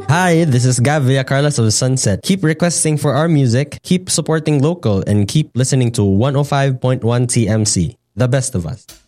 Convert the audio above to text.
Hi, this is Gav Villacarlas of the Sunset. Keep requesting for our music, keep supporting local, and keep listening to 105.1 TMC, the best of us.